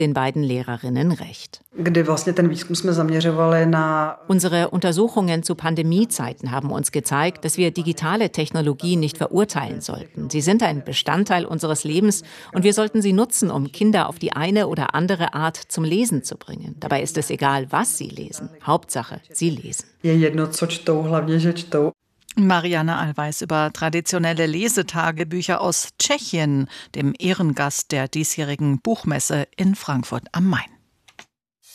den beiden Lehrerinnen recht. Unsere Untersuchungen zu Pandemiezeiten haben uns gezeigt, dass wir digitale Technologie nicht verurteilen sollten. Sie sind ein Bestandteil unseres Lebens und wir sollten sie nutzen, um Kinder auf die eine oder andere Art zum Lesen zu bringen. Dabei ist es egal, was sie lesen. Hauptsache, sie lesen. Marianne Allweis über traditionelle Lesetagebücher aus Tschechien, dem Ehrengast der diesjährigen Buchmesse in Frankfurt am Main.